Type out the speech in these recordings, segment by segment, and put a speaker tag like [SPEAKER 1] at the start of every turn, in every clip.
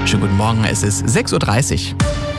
[SPEAKER 1] Schönen guten Morgen, es ist 6.30 Uhr.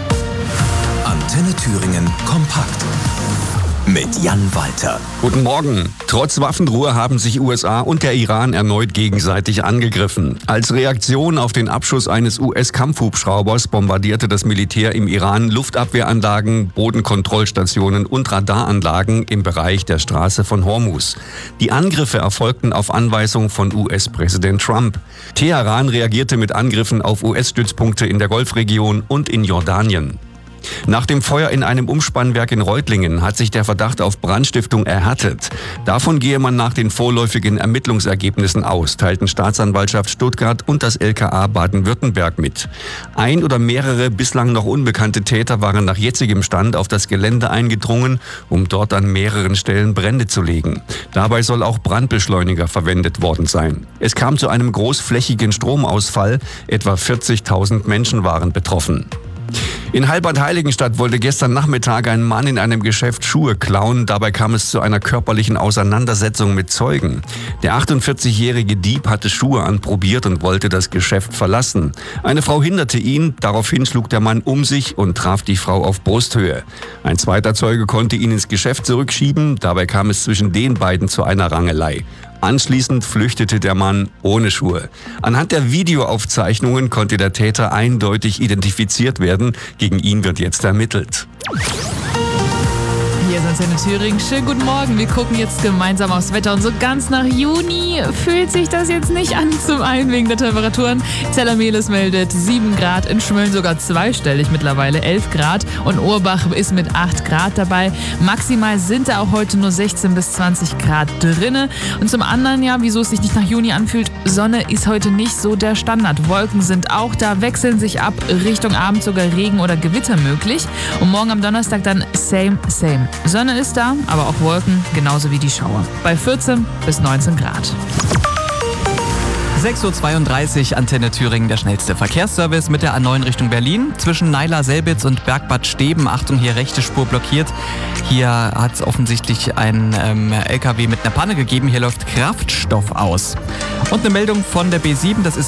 [SPEAKER 2] Antenne Thüringen kompakt mit Jan Walter.
[SPEAKER 3] Guten Morgen. Trotz Waffenruhe haben sich USA und der Iran erneut gegenseitig angegriffen. Als Reaktion auf den Abschuss eines US-Kampfhubschraubers bombardierte das Militär im Iran Luftabwehranlagen, Bodenkontrollstationen und Radaranlagen im Bereich der Straße von Hormuz. Die Angriffe erfolgten auf Anweisung von US-Präsident Trump. Teheran reagierte mit Angriffen auf US-Stützpunkte in der Golfregion und in Jordanien. Nach dem Feuer in einem Umspannwerk in Reutlingen hat sich der Verdacht auf Brandstiftung erhärtet. Davon gehe man nach den vorläufigen Ermittlungsergebnissen aus, teilten Staatsanwaltschaft Stuttgart und das LKA Baden-Württemberg mit. Ein oder mehrere bislang noch unbekannte Täter waren nach jetzigem Stand auf das Gelände eingedrungen, um dort an mehreren Stellen Brände zu legen. Dabei soll auch Brandbeschleuniger verwendet worden sein. Es kam zu einem großflächigen Stromausfall. Etwa 40.000 Menschen waren betroffen. In Heilbad Heiligenstadt wollte gestern Nachmittag ein Mann in einem Geschäft Schuhe klauen. Dabei kam es zu einer körperlichen Auseinandersetzung mit Zeugen. Der 48-jährige Dieb hatte Schuhe anprobiert und wollte das Geschäft verlassen. Eine Frau hinderte ihn. Daraufhin schlug der Mann um sich und traf die Frau auf Brusthöhe. Ein zweiter Zeuge konnte ihn ins Geschäft zurückschieben. Dabei kam es zwischen den beiden zu einer Rangelei. Anschließend flüchtete der Mann ohne Schuhe. Anhand der Videoaufzeichnungen konnte der Täter eindeutig identifiziert werden. Gegen ihn wird jetzt ermittelt.
[SPEAKER 4] Hier ist Antenne Thüringen. Schönen guten Morgen. Wir gucken jetzt gemeinsam aufs Wetter und so ganz nach Juni fühlt sich das jetzt nicht an. Zum einen wegen der Temperaturen. Zellermeles meldet 7 Grad, in Schmölln sogar zweistellig mittlerweile 11 Grad und Urbach ist mit 8 Grad dabei. Maximal sind da auch heute nur 16 bis 20 Grad drinne. Und zum anderen, ja, wieso es sich nicht nach Juni anfühlt, Sonne ist heute nicht so der Standard. Wolken sind auch da, wechseln sich ab, Richtung Abend sogar Regen oder Gewitter möglich. Und morgen am Donnerstag dann same. Sonne ist da, aber auch Wolken, genauso wie die Schauer. Bei 14 bis 19 Grad.
[SPEAKER 1] 6.32 Uhr, Antenne Thüringen, der schnellste Verkehrsservice mit der A9 Richtung Berlin. Zwischen Naila-Selbitz und Bergbad Steben, Achtung, hier rechte Spur blockiert. Hier hat es offensichtlich einen LKW mit einer Panne gegeben. Hier läuft Kraftstoff aus. Und eine Meldung von der B7, das ist